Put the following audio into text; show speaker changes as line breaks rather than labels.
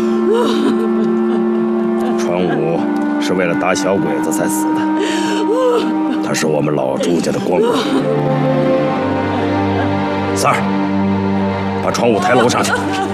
传武是为了打小鬼子才死的，他是我们老朱家的光棍。三儿，把传武抬楼上去。